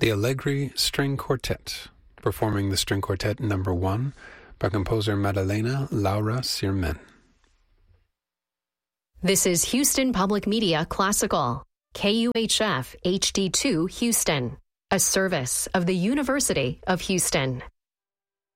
the Allegri String Quartet, performing the String Quartet No. 1 by composer Maddalena Laura Sirmen. This is Houston Public Media Classical, KUHF HD2 Houston, a service of the University of Houston.